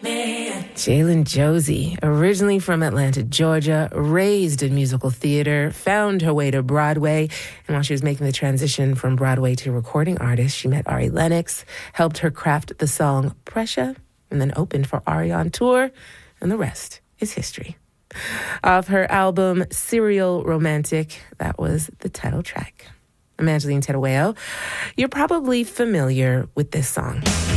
Jalen Josie, originally from Atlanta, Georgia, raised in musical theater, found her way to Broadway, and while she was making the transition from Broadway to recording artist, she met Ari Lennox, helped her craft the song Pressure, and then opened for Ari on tour, and the rest is history. Off her album Serial Romantic, that was the title track. I'm Angeline Terueo. You're probably familiar with this song.